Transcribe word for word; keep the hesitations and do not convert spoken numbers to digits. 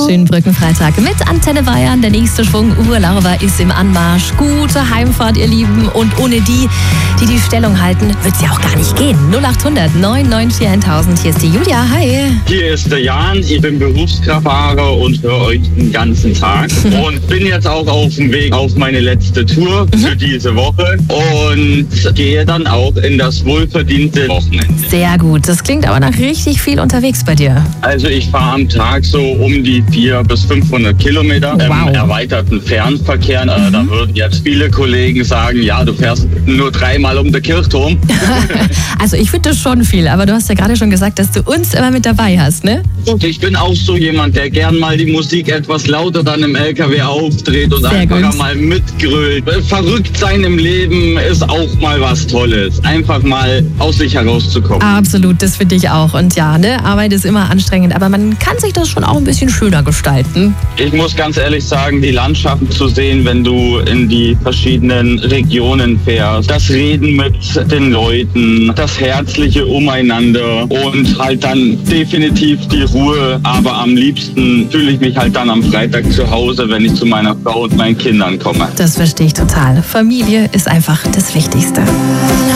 Schönen Brückenfreitag mit Antenne Bayern. Der nächste Schwung Urlauber ist im Anmarsch. Gute Heimfahrt, ihr Lieben. Und ohne die, die die Stellung halten, wird es ja auch gar nicht gehen. null acht hundert neun neun vier tausend. Hier ist die Julia. Hi. Hier ist der Jan. Ich bin Berufskraftfahrer und höre euch den ganzen Tag. Und bin jetzt auch auf dem Weg auf meine letzte Tour für diese Woche. Und gehe dann auch in das wohlverdiente Wochenende. Sehr gut. Das klingt aber nach richtig viel unterwegs bei dir. Also ich fahre am Tag so um die vierhundert bis fünfhundert Kilometer Wow. im erweiterten Fernverkehr. Mhm. Äh, da würden jetzt viele Kollegen sagen, ja, du fährst nur dreimal um den Kirchturm. Also ich finde das schon viel, aber du hast ja gerade schon gesagt, dass du uns immer mit dabei hast, ne? Und ich bin auch so jemand, der gern mal die Musik etwas lauter dann im L K W aufdreht und Sehr einfach gut. mal mitgrölt. Verrückt sein im Leben ist auch mal was Tolles. Einfach mal aus sich herauszukommen. Absolut, das finde ich auch. Und ja, ne, Arbeit ist immer anstrengend, aber man kann sich das schon auch ein bisschen schöner gestalten. Ich muss ganz ehrlich sagen, die Landschaften zu sehen, wenn du in die verschiedenen Regionen fährst, das Reden mit den Leuten, das herzliche Umeinander und halt dann definitiv die Ruhe. Aber am liebsten fühle ich mich halt dann am Freitag zu Hause, wenn ich zu meiner Frau und meinen Kindern komme. Das verstehe ich total. Familie ist einfach das Wichtigste.